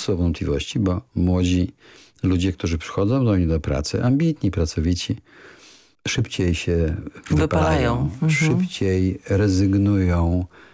mnóstwo wątpliwości, bo młodzi ludzie, którzy przychodzą do mnie do pracy, ambitni, pracowici, szybciej się wypalają, szybciej rezygnują